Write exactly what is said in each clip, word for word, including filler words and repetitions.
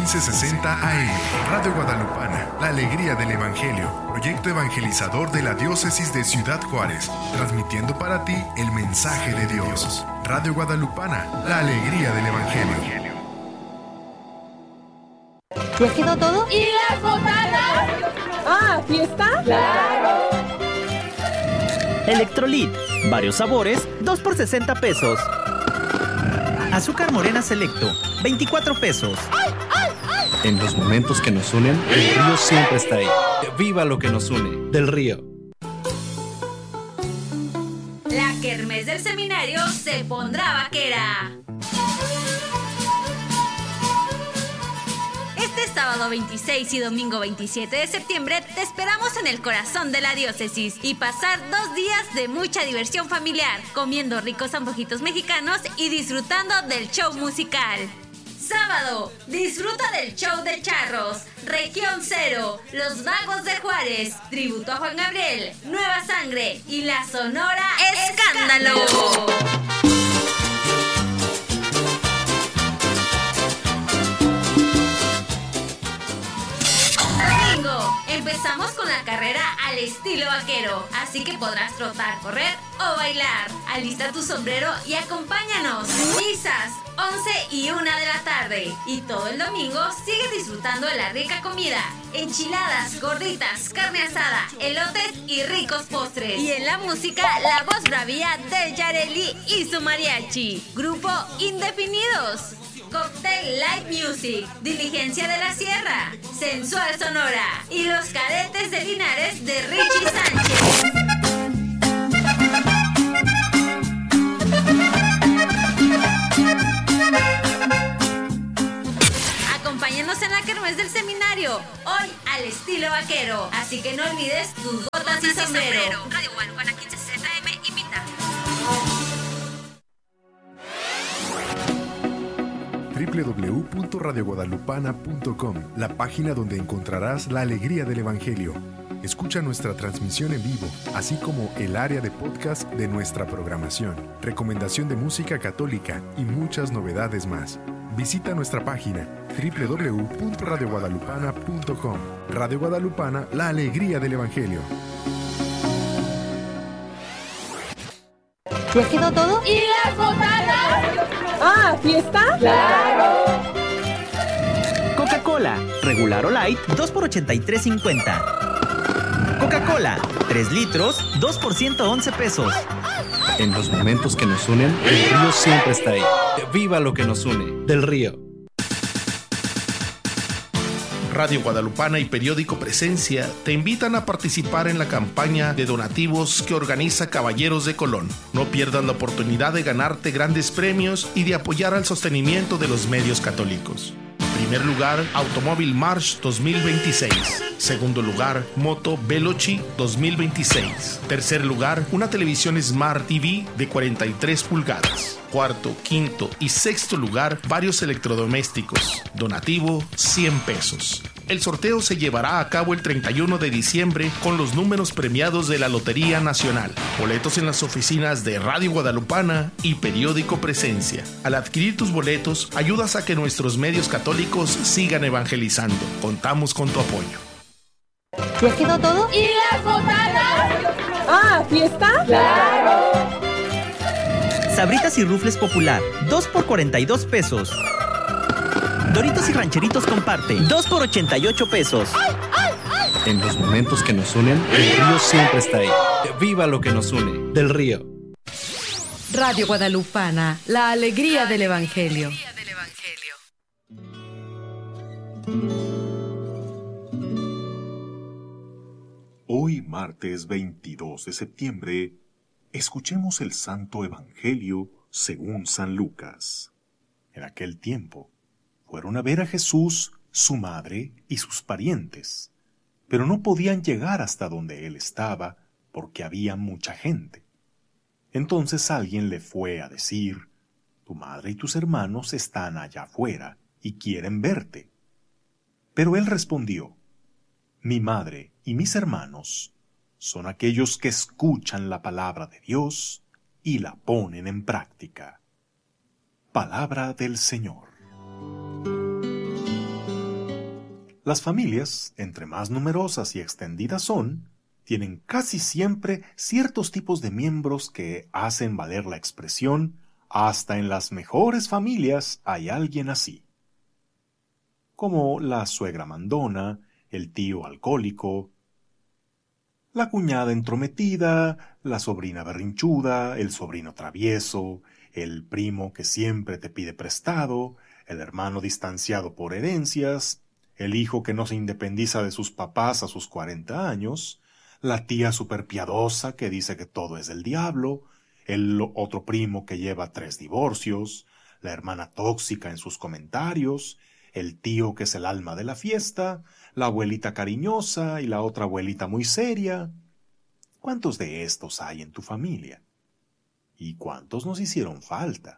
quince sesenta A M. Radio Guadalupana, la alegría del Evangelio. Proyecto evangelizador de la Diócesis de Ciudad Juárez. Transmitiendo para ti el mensaje de Dios. Radio Guadalupana, la alegría del Evangelio. ¿Ya quedó todo? ¿Y las botanas? Ah, ¿fiesta? ¡Claro! Electrolit, varios sabores, dos por sesenta pesos. Azúcar morena selecto, veinticuatro pesos. ¡Ay, ay, ay! En los momentos que nos unen, el río siempre está ahí. ¡Viva lo que nos une! Del Río. La kermés del seminario se pondrá vaquera. Este sábado veintiséis y domingo veintisiete de septiembre te esperamos en el corazón de la diócesis y pasar dos días de mucha diversión familiar, comiendo ricos antojitos mexicanos y disfrutando del show musical. Sábado, disfruta del show de charros, Región Cero, Los Vagos de Juárez, Tributo a Juan Gabriel, Nueva Sangre y la Sonora Escándalo. Empezamos con la carrera al estilo vaquero, así que podrás trotar, correr o bailar. Alista tu sombrero y acompáñanos. Misas, once y una de la tarde. Y todo el domingo sigue disfrutando de la rica comida. Enchiladas, gorditas, carne asada, elotes y ricos postres. Y en la música, la voz bravía de Yareli y su mariachi. Grupo Indefinidos. Cocktail Light Music, Diligencia de la Sierra, Sensual Sonora y los Cadetes de Linares de Richie Sánchez. Acompáñanos en la kermés del seminario, hoy al estilo vaquero, así que no olvides tus botas y sombrero. Radio Guadalupana quince sesenta A M invita. doble u doble u doble u punto radio guadalupana punto com, la página donde encontrarás la alegría del Evangelio. Escucha nuestra transmisión en vivo, así como el área de podcast de nuestra programación, recomendación de música católica y muchas novedades más. Visita nuestra página doble u doble u doble u punto radio guadalupana punto com. Radio Guadalupana, la alegría del Evangelio. ¿Ya quedó todo? ¿Y las botanas? Ah, ¿fiesta? ¡Claro! Coca-Cola, regular o light, dos por ochenta y tres cincuenta. Coca-Cola, tres litros, dos por ciento once pesos. En los momentos que nos unen, el río siempre está ahí. ¡Viva lo que nos une! Del Río. Radio Guadalupana y Periódico Presencia te invitan a participar en la campaña de donativos que organiza Caballeros de Colón. No pierdas la oportunidad de ganarte grandes premios y de apoyar al sostenimiento de los medios católicos. Primer lugar, Automóvil March dos mil veintiséis. Segundo lugar, Moto Veloci dos mil veintiséis. Tercer lugar, una televisión Smart T V de cuarenta y tres pulgadas. Cuarto, quinto y sexto lugar, varios electrodomésticos. Donativo, cien pesos. El sorteo se llevará a cabo el treinta y uno de diciembre con los números premiados de la Lotería Nacional. Boletos en las oficinas de Radio Guadalupana y Periódico Presencia. Al adquirir tus boletos, ayudas a que nuestros medios católicos sigan evangelizando. Contamos con tu apoyo. ¿Ya quedó todo? ¿Y las botanas? Ah, ¿fiesta? ¡Claro! Sabritas y Rufles Popular, dos por cuarenta y dos pesos. Doritos y Rancheritos Comparte, dos por ochenta y ocho pesos. ¡Ay, ay, ay! En los momentos que nos unen, el río siempre está ahí. ¡Viva lo que nos une! Del Río. Radio Guadalupana, la alegría del Evangelio. Hoy, martes veintidós de septiembre, escuchemos el Santo Evangelio según San Lucas. En aquel tiempo, fueron a ver a Jesús, su madre y sus parientes, pero no podían llegar hasta donde él estaba porque había mucha gente. Entonces alguien le fue a decir: tu madre y tus hermanos están allá afuera y quieren verte. Pero él respondió: mi madre y mis hermanos son aquellos que escuchan la palabra de Dios y la ponen en práctica. Palabra del Señor. Las familias, entre más numerosas y extendidas son, tienen casi siempre ciertos tipos de miembros que hacen valer la expresión hasta en las mejores familias hay alguien así. Como la suegra mandona, el tío alcohólico, la cuñada entrometida, la sobrina berrinchuda, el sobrino travieso, el primo que siempre te pide prestado, el hermano distanciado por herencias, el hijo que no se independiza de sus papás a sus cuarenta años, la tía superpiadosa que dice que todo es del diablo, el otro primo que lleva tres divorcios, la hermana tóxica en sus comentarios, el tío que es el alma de la fiesta, la abuelita cariñosa y la otra abuelita muy seria. ¿Cuántos de estos hay en tu familia? ¿Y cuántos nos hicieron falta?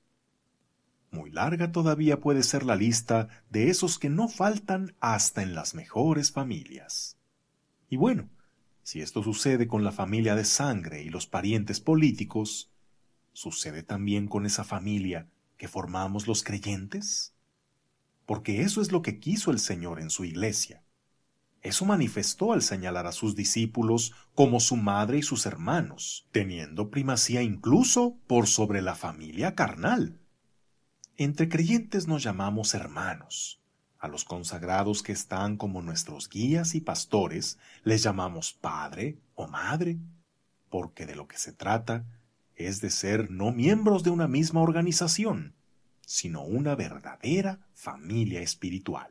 Muy larga todavía puede ser la lista de esos que no faltan hasta en las mejores familias. Y bueno, si esto sucede con la familia de sangre y los parientes políticos, ¿sucede también con esa familia que formamos los creyentes? Porque eso es lo que quiso el Señor en su iglesia. Eso manifestó al señalar a sus discípulos como su madre y sus hermanos, teniendo primacía incluso por sobre la familia carnal. Entre creyentes nos llamamos hermanos. A los consagrados que están como nuestros guías y pastores les llamamos padre o madre, porque de lo que se trata es de ser no miembros de una misma organización, sino una verdadera familia espiritual.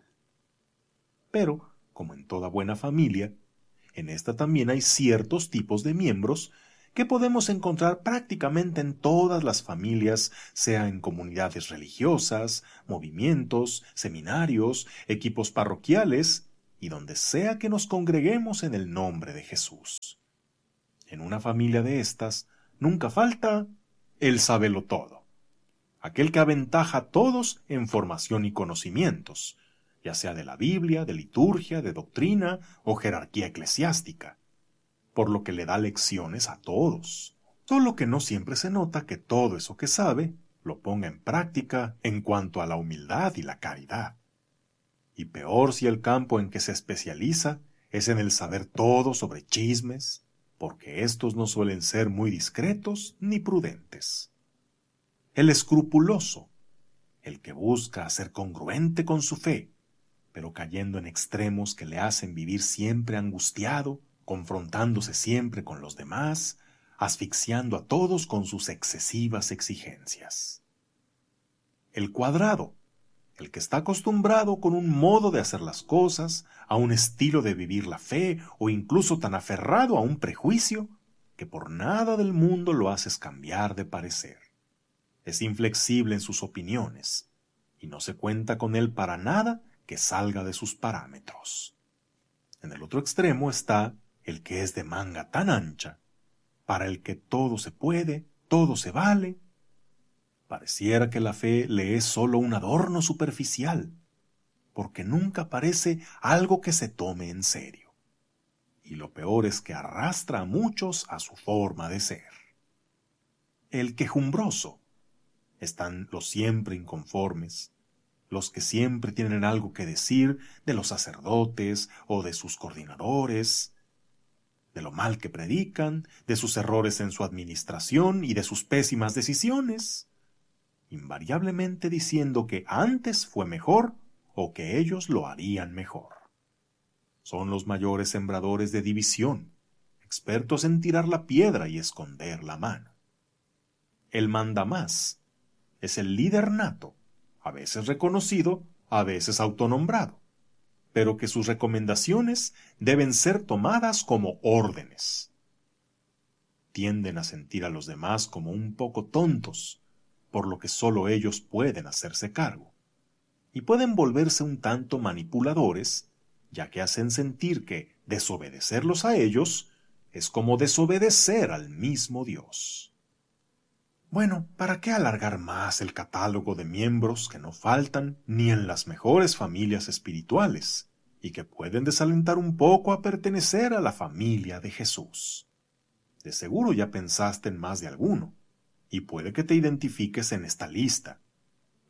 Pero, como en toda buena familia, en esta también hay ciertos tipos de miembros que podemos encontrar prácticamente en todas las familias, sea en comunidades religiosas, movimientos, seminarios, equipos parroquiales y donde sea que nos congreguemos en el nombre de Jesús. En una familia de estas nunca falta el sabelotodo, aquel que aventaja a todos en formación y conocimientos, ya sea de la Biblia, de liturgia, de doctrina o jerarquía eclesiástica, por lo que le da lecciones a todos. Solo que no siempre se nota que todo eso que sabe lo ponga en práctica en cuanto a la humildad y la caridad. Y peor si el campo en que se especializa es en el saber todo sobre chismes, porque estos no suelen ser muy discretos ni prudentes. El escrupuloso, el que busca ser congruente con su fe, pero cayendo en extremos que le hacen vivir siempre angustiado, confrontándose siempre con los demás, asfixiando a todos con sus excesivas exigencias. El cuadrado, el que está acostumbrado con un modo de hacer las cosas, a un estilo de vivir la fe o incluso tan aferrado a un prejuicio que por nada del mundo lo haces cambiar de parecer. Es inflexible en sus opiniones y no se cuenta con él para nada que salga de sus parámetros. En el otro extremo está el que es de manga tan ancha, para el que todo se puede, todo se vale. Pareciera que la fe le es solo un adorno superficial, porque nunca parece algo que se tome en serio. Y lo peor es que arrastra a muchos a su forma de ser. El quejumbroso. Están los siempre inconformes, los que siempre tienen algo que decir de los sacerdotes o de sus coordinadores, de lo mal que predican, de sus errores en su administración y de sus pésimas decisiones, invariablemente diciendo que antes fue mejor o que ellos lo harían mejor. Son los mayores sembradores de división, expertos en tirar la piedra y esconder la mano. El mandamás es el líder nato, a veces reconocido, a veces autonombrado, pero que sus recomendaciones deben ser tomadas como órdenes. Tienden a sentir a los demás como un poco tontos, por lo que solo ellos pueden hacerse cargo, y pueden volverse un tanto manipuladores, ya que hacen sentir que desobedecerlos a ellos es como desobedecer al mismo Dios. Bueno, ¿para qué alargar más el catálogo de miembros que no faltan ni en las mejores familias espirituales y que pueden desalentar un poco a pertenecer a la familia de Jesús? De seguro ya pensaste en más de alguno, y puede que te identifiques en esta lista,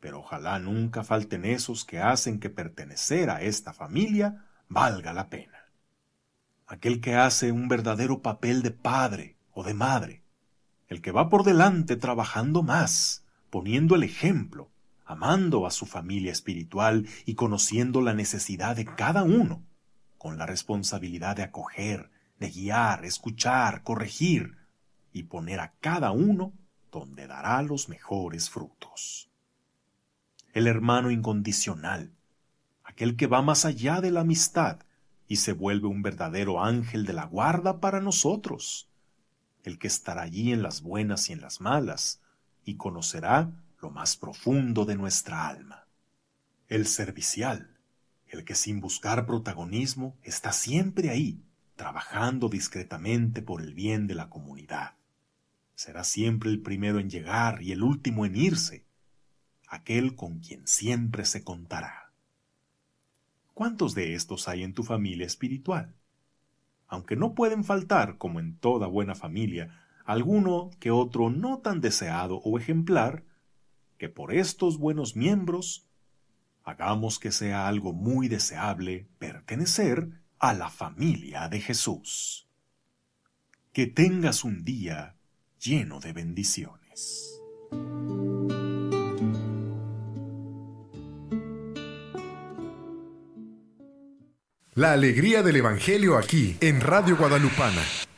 pero ojalá nunca falten esos que hacen que pertenecer a esta familia valga la pena. Aquel que hace un verdadero papel de padre o de madre, el que va por delante trabajando más, poniendo el ejemplo, amando a su familia espiritual y conociendo la necesidad de cada uno, con la responsabilidad de acoger, de guiar, escuchar, corregir y poner a cada uno donde dará los mejores frutos. El hermano incondicional, aquel que va más allá de la amistad y se vuelve un verdadero ángel de la guarda para nosotros, el que estará allí en las buenas y en las malas y conocerá lo más profundo de nuestra alma. El servicial, el que sin buscar protagonismo está siempre ahí, trabajando discretamente por el bien de la comunidad. Será siempre el primero en llegar y el último en irse, aquel con quien siempre se contará. ¿Cuántos de estos hay en tu familia espiritual? Aunque no pueden faltar, como en toda buena familia, alguno que otro no tan deseado o ejemplar, que por estos buenos miembros hagamos que sea algo muy deseable pertenecer a la familia de Jesús. Que tengas un día lleno de bendiciones. La alegría del Evangelio aquí, en Radio Guadalupana.